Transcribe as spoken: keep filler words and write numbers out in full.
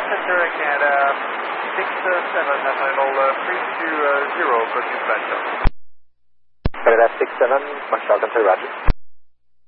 Center Canada six seven, final uh, three two zero, approaching Blanchard. Canada six seven, Marshall Center, Roger.